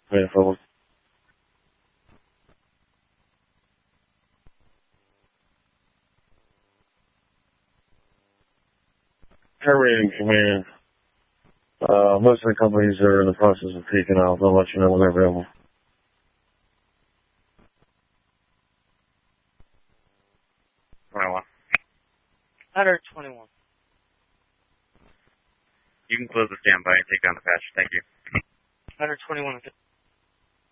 Yeah, forward. Everything, command. Most of the companies are in the process of peaking out. They'll let you know when they're available. Ladder 21. You can close the standby and take down the patch. Thank you. Ladder 21.